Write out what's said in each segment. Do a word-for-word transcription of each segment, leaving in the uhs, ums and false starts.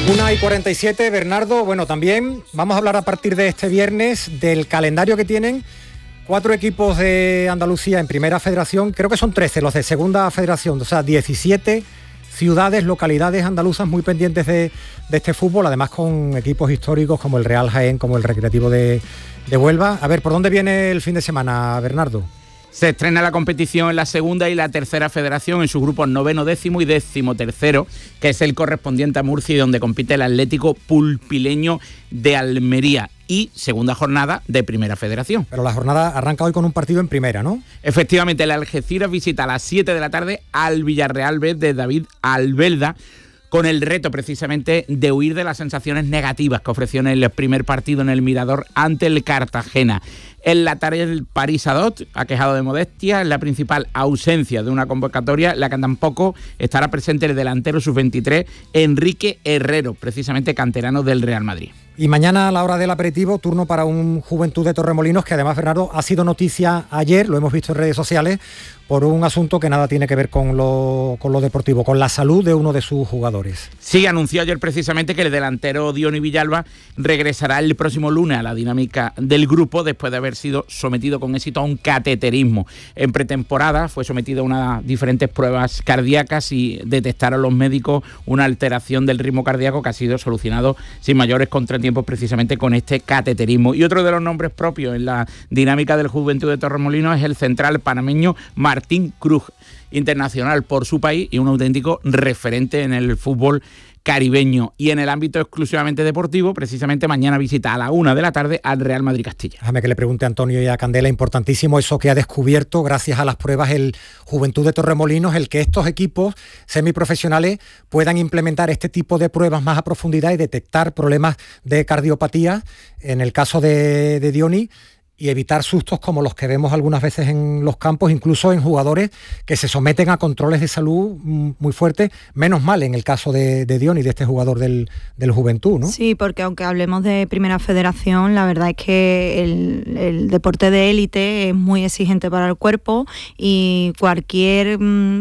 una y cuarenta y siete, Bernardo. Bueno, también vamos a hablar a partir de este viernes del calendario que tienen cuatro equipos de Andalucía en Primera Federación. Creo que son trece los de Segunda Federación, o sea, diecisiete ciudades, localidades andaluzas muy pendientes de, de este fútbol, además con equipos históricos como el Real Jaén, como el Recreativo de, de Huelva. A ver, ¿por dónde viene el fin de semana, Bernardo? Se estrena la competición en la segunda y la tercera federación en sus grupos noveno, décimo y décimo tercero, que es el correspondiente a Murcia y donde compite el Atlético Pulpileño de Almería. Y segunda jornada de Primera Federación. Pero la jornada arranca hoy con un partido en Primera, ¿no? Efectivamente, el Algeciras visita a las siete de la tarde al Villarreal B de David Albelda, con el reto precisamente de huir de las sensaciones negativas que ofreció en el primer partido en el Mirador ante el Cartagena. En la tarea el París Adot ha quejado de modestia, en la principal ausencia de una convocatoria, la que tampoco estará presente el delantero sub veintitrés Enrique Herrero, precisamente canterano del Real Madrid. Y mañana a la hora del aperitivo, turno para un Juventud de Torremolinos, que además, Bernardo, ha sido noticia ayer, lo hemos visto en redes sociales, por un asunto que nada tiene que ver con lo, con lo deportivo, con la salud de uno de sus jugadores. Sí, anunció ayer precisamente que el delantero Diony Villalba regresará el próximo lunes a la dinámica del grupo después de haber sido sometido con éxito a un cateterismo. En pretemporada fue sometido a unas diferentes pruebas cardíacas y detectaron los médicos una alteración del ritmo cardíaco que ha sido solucionado sin mayores contratiempos precisamente con este cateterismo. Y otro de los nombres propios en la dinámica del Juventud de Torremolinos es el central panameño Martín Cruz, internacional por su país y un auténtico referente en el fútbol caribeño. Y en el ámbito exclusivamente deportivo, precisamente mañana visita a la una de la tarde al Real Madrid Castilla. Déjame que le pregunte a Antonio y a Candela, importantísimo eso que ha descubierto gracias a las pruebas el Juventud de Torremolinos, el que estos equipos semiprofesionales puedan implementar este tipo de pruebas más a profundidad y detectar problemas de cardiopatía, en el caso de, de Diony, y evitar sustos como los que vemos algunas veces en los campos, incluso en jugadores que se someten a controles de salud muy fuertes, menos mal en el caso de, de Diony, de este jugador del, del Juventud, ¿no? Sí, porque aunque hablemos de Primera Federación, la verdad es que el, el deporte de élite es muy exigente para el cuerpo y cualquier,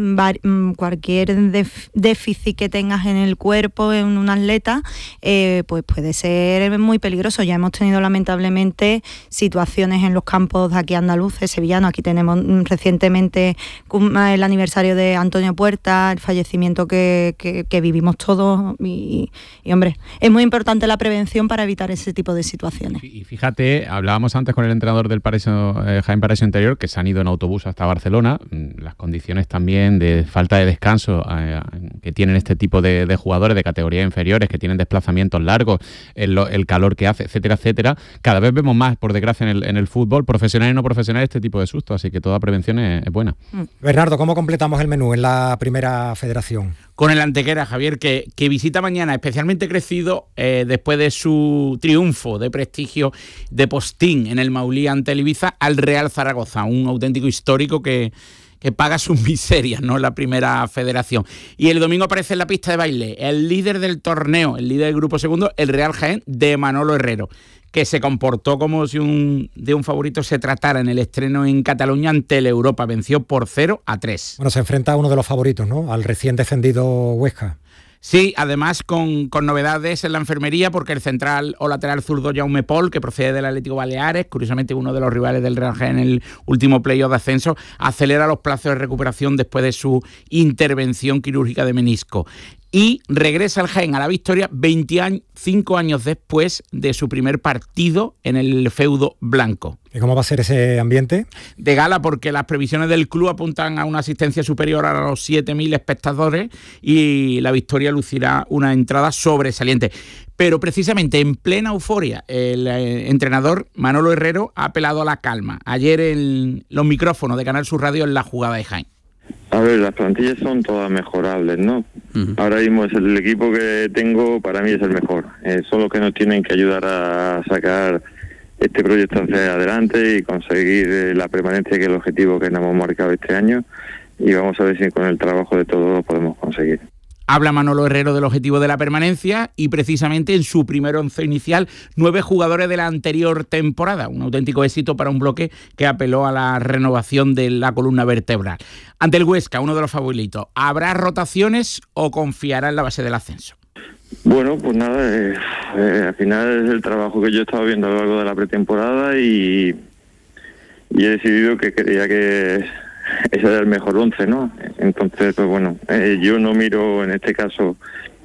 cualquier def, déficit que tengas en el cuerpo, en un atleta, eh, pues puede ser muy peligroso. Ya hemos tenido lamentablemente situaciones en los campos de aquí andaluces, sevillanos. Aquí tenemos recientemente el aniversario de Antonio Puerta, el fallecimiento que, que, que vivimos todos y, y, hombre, es muy importante la prevención para evitar ese tipo de situaciones. Y fíjate, hablábamos antes con el entrenador del Paraíso, eh, Jaén Paraíso Interior, que se han ido en autobús hasta Barcelona, las condiciones también de falta de descanso eh, que tienen este tipo de, de jugadores de categorías inferiores, que tienen desplazamientos largos, el, el calor que hace, etcétera, etcétera. Cada vez vemos más, por desgracia, en el, en el fútbol, profesional y no profesional, este tipo de sustos, así que toda prevención es, es buena. Bernardo, ¿cómo completamos el menú en la Primera Federación? Con el Antequera, Javier, que, que visita mañana, especialmente crecido eh, después de su triunfo de prestigio de postín en el Maulí ante el Ibiza, al Real Zaragoza, un auténtico histórico que que paga sus miserias, ¿no?, en la Primera Federación. Y el domingo aparece en la pista de baile el líder del torneo, el líder del grupo segundo, el Real Jaén de Manolo Herrero, que se comportó como si un, de un favorito se tratara en el estreno en Cataluña ante el Europa. Venció por cero a tres. Bueno, se enfrenta a uno de los favoritos, ¿no?, al recién descendido Huesca. Sí, además con, con novedades en la enfermería, porque el central o lateral zurdo Jaume Pol, que procede del Atlético Baleares, curiosamente uno de los rivales del Real Jaén en el último playoff de ascenso, acelera los plazos de recuperación después de su intervención quirúrgica de menisco. Y regresa el Jaén a la victoria veinticinco años después de su primer partido en el feudo blanco. ¿Y cómo va a ser ese ambiente? De gala, porque las previsiones del club apuntan a una asistencia superior a los siete mil espectadores y la victoria lucirá una entrada sobresaliente. Pero precisamente en plena euforia, el eh, entrenador Manolo Herrero ha apelado a la calma. Ayer en los micrófonos de Canal Sur Radio en la jugada de Jaén. A ver, las plantillas son todas mejorables, ¿no? Uh-huh. Ahora mismo es el equipo que tengo, para mí es el mejor. Eh, son los que nos tienen que ayudar a sacar este proyecto hacia adelante y conseguir eh, la permanencia, que es el objetivo que nos hemos marcado este año. Y vamos a ver si con el trabajo de todos lo podemos conseguir. Habla Manolo Herrero del objetivo de la permanencia y precisamente en su primer once inicial, nueve jugadores de la anterior temporada. Un auténtico éxito para un bloque que apeló a la renovación de la columna vertebral. Ante el Huesca, uno de los favoritos, ¿habrá rotaciones o confiará en la base del ascenso? Bueno, pues nada, eh, eh, al final es el trabajo que yo he estado viendo a lo largo de la pretemporada y, y he decidido que quería que ese era el mejor once, ¿no? Entonces, pues bueno, eh, yo no miro en este caso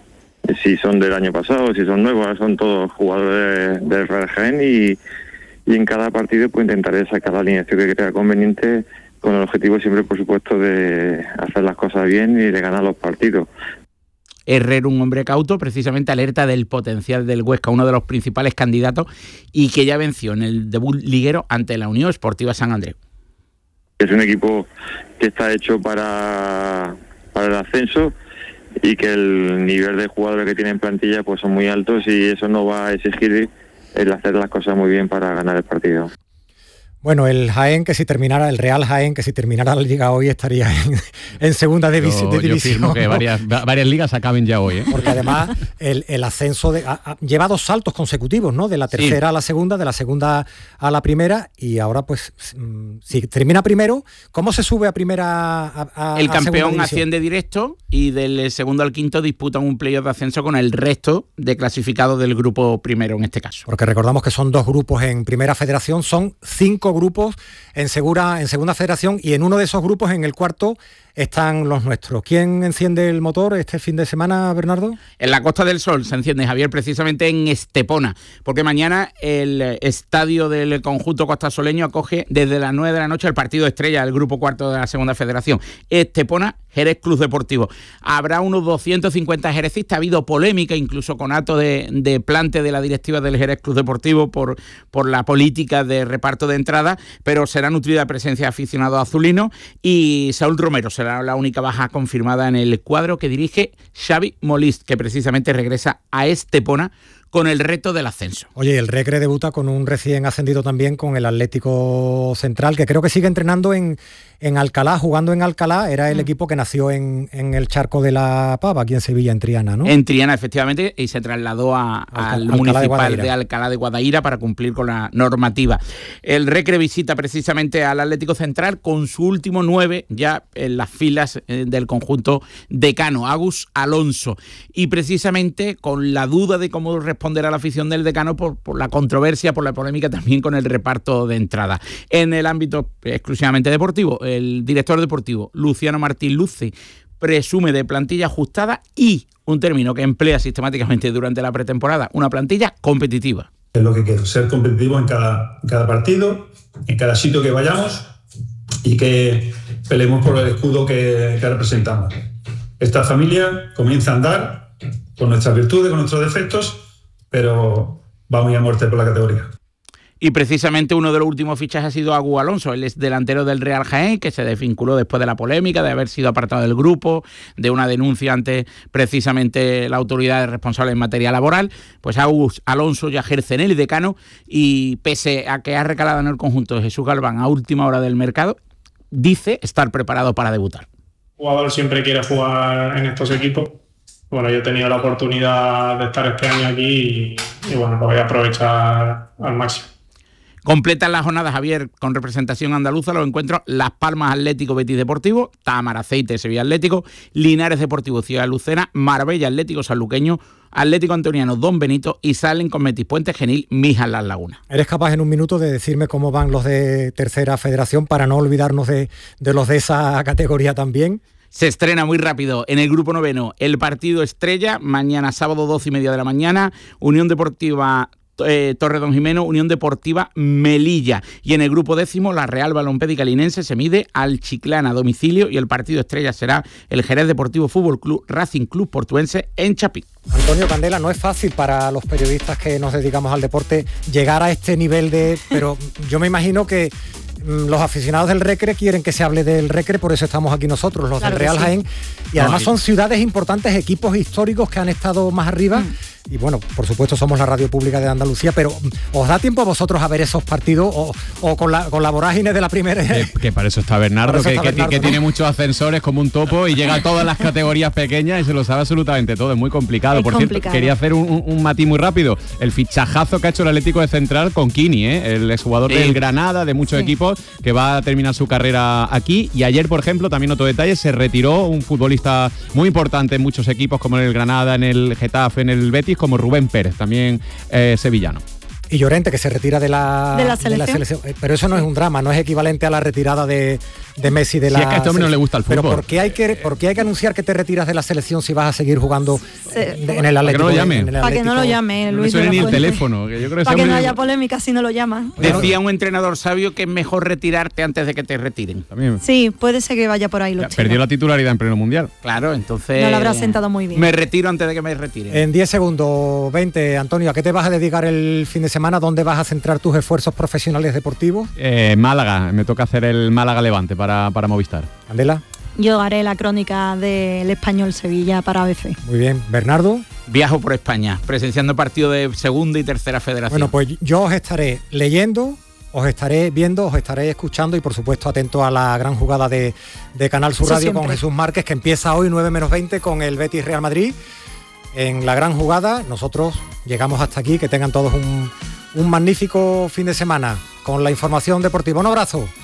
si son del año pasado, si son nuevos, son todos jugadores del Real Jaén y, y en cada partido pues intentaré sacar la alineación que crea conveniente con el objetivo siempre, por supuesto, de hacer las cosas bien y de ganar los partidos. Herrero, un hombre cauto, precisamente alerta del potencial del Huesca, uno de los principales candidatos y que ya venció en el debut liguero ante la Unión Esportiva San Andreu. Es un equipo que está hecho para, para el ascenso y que el nivel de jugadores que tiene en plantilla pues son muy altos y eso no va a exigir el hacer las cosas muy bien para ganar el partido. Bueno, el Jaén, que si terminara, el Real Jaén, que si terminara la liga hoy estaría en, en segunda divis- yo, de división. Yo firmo que varias, varias ligas acaben ya hoy, ¿eh? Porque además el, el ascenso de, a, a, lleva dos saltos consecutivos, ¿no? De la tercera sí. a la segunda, de la segunda a la primera, y ahora pues si termina primero, ¿cómo se sube a primera a, a, El campeón a asciende directo y del segundo al quinto disputan un playoff de ascenso con el resto de clasificados del grupo primero en este caso. Porque recordamos que son dos grupos en Primera Federación, son cinco grupos en, segura, en Segunda Federación y en uno de esos grupos, en el cuarto, están los nuestros. ¿Quién enciende el motor este fin de semana, Bernardo? En la Costa del Sol se enciende, Javier, precisamente en Estepona, porque mañana el estadio del conjunto costasoleño acoge desde las nueve de la noche el partido estrella del grupo cuarto de la Segunda Federación. Estepona, Jerez Club Deportivo. Habrá unos doscientos cincuenta jerecistas. Ha habido polémica, incluso con acto de, de plante de la directiva del Jerez Club Deportivo por, por la política de reparto de entrada, pero será nutrida presencia de aficionados azulinos y Saúl Romero será la única baja confirmada en el cuadro que dirige Xavi Molist, que precisamente regresa a Estepona con el reto del ascenso. Oye, el Recre debuta con un recién ascendido también, con el Atlético Central, que creo que sigue entrenando en, en Alcalá, jugando en Alcalá. Era el mm. equipo que nació en, en el Charco de la Pava, aquí en Sevilla, en Triana, ¿no? En Triana, efectivamente, y se trasladó a, Alca- al Alcalá municipal de, de Alcalá de Guadaira para cumplir con la normativa. El Recre visita precisamente al Atlético Central con su último nueve ya en las filas del conjunto decano, Agus Alonso, y precisamente con la duda de cómo responder a la afición del decano por, por la controversia, por la polémica también con el reparto de entrada. En el ámbito exclusivamente deportivo, el director deportivo Luciano Martín Luce presume de plantilla ajustada y un término que emplea sistemáticamente durante la pretemporada, una plantilla competitiva. Es lo que quiero, ser competitivo en cada, en cada partido, en cada sitio que vayamos y que peleemos por el escudo que, que representamos. Esta familia comienza a andar con nuestras virtudes, con nuestros defectos, pero va muy a muerte por la categoría. Y precisamente uno de los últimos fichajes ha sido Agus Alonso, él es delantero del Real Jaén, que se desvinculó después de la polémica de haber sido apartado del grupo, de una denuncia ante precisamente la autoridad responsable en materia laboral. Pues Agus Alonso ya ejerce en el decano y pese a que ha recalado en el conjunto de Jesús Galván a última hora del mercado, dice estar preparado para debutar. El jugador siempre quiere jugar en estos equipos. Bueno, yo he tenido la oportunidad de estar este año aquí y, y bueno, lo voy a aprovechar al máximo. Completan la jornada, Javier, con representación andaluza los encuentros Las Palmas Atlético Betis Deportivo, Tamaraceite Sevilla Atlético, Linares Deportivo Ciudad de Lucena, Marbella Atlético Sanluqueño, Atlético Antoniano Don Benito y salen con Betis Puente Genil Mijas Las Lagunas. ¿Eres capaz en un minuto de decirme cómo van los de Tercera Federación para no olvidarnos de, de los de esa categoría también? Se estrena muy rápido en el grupo noveno el partido estrella, mañana sábado doce y media de la mañana, Unión Deportiva eh, Torre Don Jimeno, Unión Deportiva Melilla. Y en el grupo décimo, la Real Balompédica Linense se mide al Chiclana a domicilio y el partido estrella será el Jerez Deportivo Fútbol Club Racing Club Portuense en Chapí. Antonio Candela, no es fácil para los periodistas que nos dedicamos al deporte llegar a este nivel de... Pero yo me imagino que los aficionados del Recre quieren que se hable del Recre, por eso estamos aquí nosotros, los claro del Real sí. Jaén. Y además no, son ciudades importantes, equipos históricos que han estado más arriba. Mm. y bueno, por supuesto somos la radio pública de Andalucía, pero ¿os da tiempo a vosotros a ver esos partidos o, o con, la, con la vorágine de la primera? Que, que para eso está Bernardo, eso que, está que, Bernardo que, ¿no? que tiene muchos ascensores como un topo y llega a todas las categorías pequeñas y se lo sabe absolutamente todo, es muy complicado. Es por complicado. cierto, quería hacer un, un, un matiz muy rápido, el fichajazo que ha hecho el Atlético de Central con Kini, ¿eh? el exjugador sí. del Granada, de muchos sí. equipos, que va a terminar su carrera aquí, y ayer, por ejemplo, también otro detalle, se retiró un futbolista muy importante en muchos equipos, como en el Granada, en el Getafe, en el Betis, como Rubén Pérez, también eh, sevillano. Y Llorente, que se retira de la, de la selección. De la selección. Pero eso no es un drama, no es equivalente a la retirada de, de Messi de si la es que a este hombre no le gusta el fútbol. Pero ¿por qué hay que, por qué hay que anunciar que te retiras de la selección si vas a seguir jugando sí. en el Atlético? Para que no lo llame. Para que no lo llame, Luis. No suene ni el teléfono. Que yo creo que Para que hombre... no haya polémica si no lo llaman. Decía un entrenador sabio que es mejor retirarte antes de que te retiren. También. Sí, puede ser que vaya por ahí los chicos. Perdió la titularidad en pleno mundial. Claro, entonces... No lo habrá sentado muy bien. Me retiro antes de que me retiren. En diez segundos, veinte, Antonio, ¿a qué te vas a dedicar el fin de semana? ¿Dónde vas a centrar tus esfuerzos profesionales deportivos? Eh, Málaga, me toca hacer el Málaga Levante para, para Movistar. ¿Candela? Yo haré la crónica del Español Sevilla para A B C. Muy bien. ¿Bernardo? Viajo por España, presenciando partidos de segunda y tercera federación. Bueno, pues yo os estaré leyendo, os estaré viendo, os estaré escuchando y por supuesto atento a la gran jugada de, de Canal Sur Eso Radio siempre. con Jesús Márquez, que empieza hoy nueve menos veinte con el Betis Real Madrid. En la gran jugada, nosotros llegamos hasta aquí, que tengan todos un, un magnífico fin de semana con la información deportiva. Un abrazo.